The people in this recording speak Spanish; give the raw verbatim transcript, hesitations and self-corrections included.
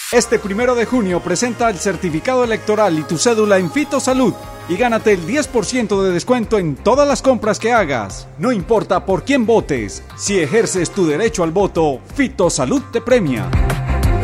Este primero de junio presenta el certificado electoral y tu cédula en Fitosalud y gánate el diez por ciento de descuento en todas las compras que hagas. No importa por quién votes, si ejerces tu derecho al voto, Fitosalud te premia.